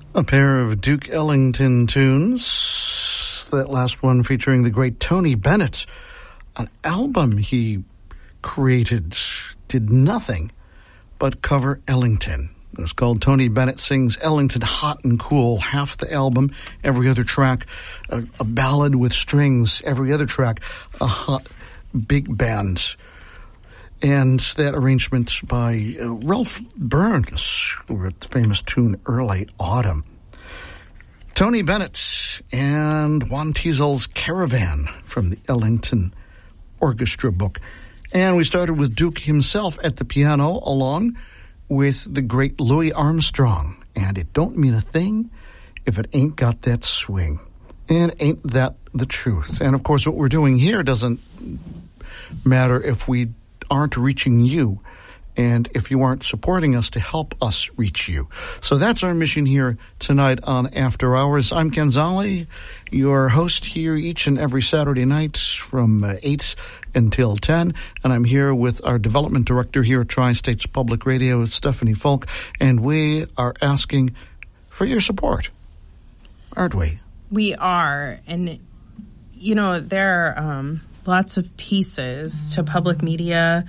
A pair of Duke Ellington tunes. That last one featuring the great Tony Bennett. An album he created, did nothing but cover Ellington. It was called Tony Bennett Sings Ellington Hot and Cool. Half the album, every other track, a ballad with strings. Every other track, a hot big band. And that arrangement by Ralph Burns, who wrote the famous tune Early Autumn. Tony Bennett and Juan Tiesel's Caravan from the Ellington Orchestra book. And we started with Duke himself at the piano, along with the great Louis Armstrong. And it don't mean a thing if it ain't got that swing. And ain't that the truth? And of course, what we're doing here doesn't matter if we aren't reaching you and if you aren't supporting us to help us reach you. So that's our mission here tonight on After Hours. I'm Ken Zolli, your host here each and every Saturday night from 8 until 10, and I'm here with our development director here at Tri-States Public Radio, Stephanie Folk, and we are asking for your support, aren't we? We are, and you know, there are lots of pieces to public media,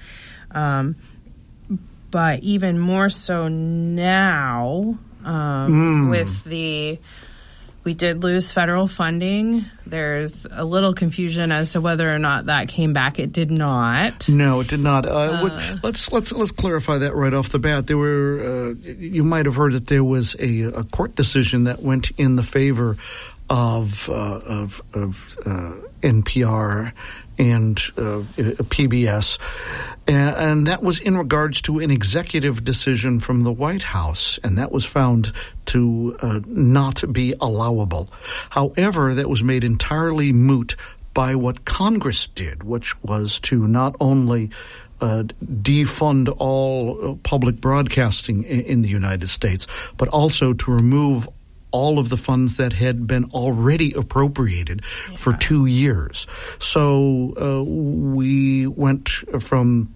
but even more so now with we did lose federal funding. There's a little confusion as to whether or not that came back. It did not. No, it did not. Let's clarify that right off the bat. There were you might have heard that there was a court decision that went in the favor of NPR and PBS, and that was in regards to an executive decision from the White House, and that was found to not be allowable. However, that was made entirely moot by what Congress did, which was to not only defund all public broadcasting in the United States, but also to remove all of the funds that had been already appropriated for 2 years. So we went from,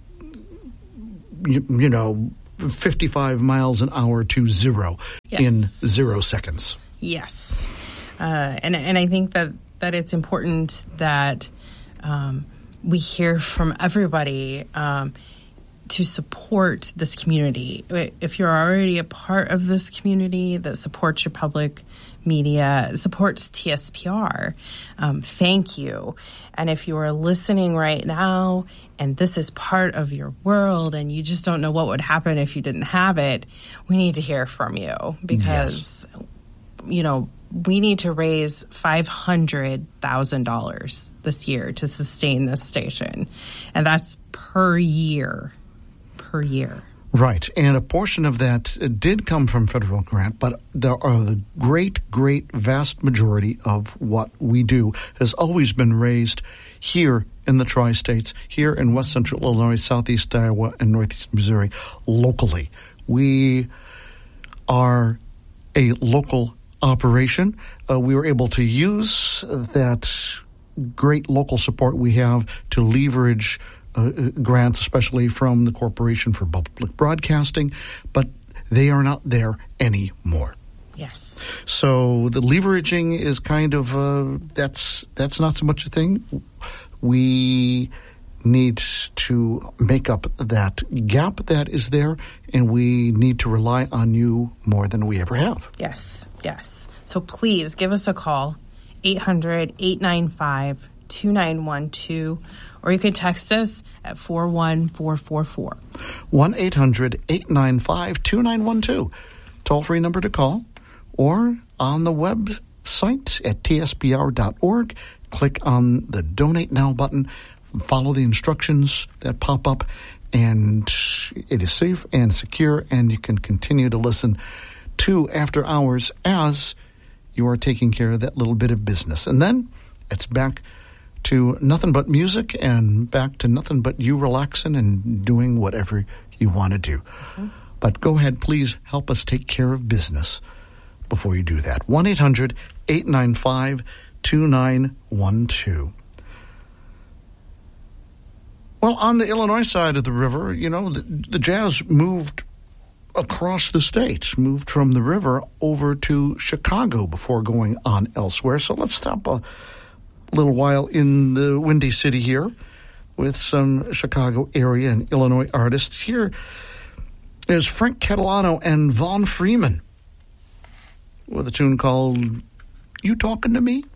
55 miles an hour to zero in 0 seconds. Yes. And I think that it's important that we hear from everybody to support this community. If you're already a part of this community that supports your public media, supports TSPR, thank you. And if you are listening right now and this is part of your world and you just don't know what would happen if you didn't have it, we need to hear from you because, we need to raise $500,000 this year to sustain this station. And that's per year. Right. And a portion of that did come from federal grant, but there are the great, vast majority of what we do has always been raised here in the Tri-States, here in West Central Illinois, Southeast Iowa, and Northeast Missouri, locally. We are a local operation. We were able to use that great local support we have to leverage grants, especially from the Corporation for Public Broadcasting, but they are not there anymore. Yes. So the leveraging is kind of that's not so much a thing. We need to make up that gap that is there, and we need to rely on you more than we ever have. Yes. So please give us a call, 800-895-2912, or you can text us at 41444. 1-800-895-2912. Toll-free number to call, or on the website at tspr.org. Click on the Donate Now button, follow the instructions that pop up, and it is safe and secure, and you can continue to listen to After Hours as you are taking care of that little bit of business. And then it's back to nothing but music and back to nothing but you relaxing and doing whatever you want to do. Mm-hmm. But go ahead, please help us take care of business before you do that. 1-800-895-2912. Well, on the Illinois side of the river, the Jazz moved across the state, moved from the river over to Chicago before going on elsewhere. So let's stop a little while in the Windy City here with some Chicago area and Illinois artists. Here is Frank Catalano and Vaughn Freeman with a tune called You Talking to Me?